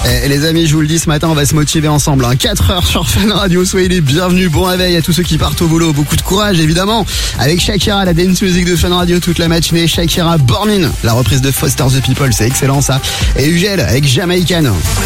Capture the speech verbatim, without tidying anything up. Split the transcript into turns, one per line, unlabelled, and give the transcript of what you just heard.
Et les amis, je vous le dis, ce matin, on va se motiver ensemble. Hein. quatre heures sur Fun Radio, soyez les bienvenus. Bon réveil à tous ceux qui partent au boulot. Beaucoup de courage, évidemment. Avec Shakira, la dance music de Fun Radio toute la matinée. Shakira, Born In, la reprise de Foster the People, c'est excellent ça. Et Ugel avec Jamaican.